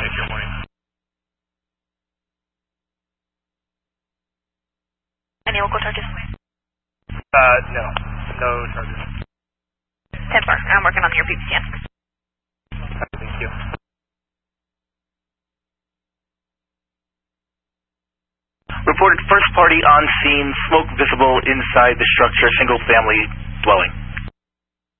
Good morning. Any local charges? No. No charges. 10 bar. I'm working on your PV scan. Thank you. Reported first party on scene, smoke visible inside the structure, single family dwelling.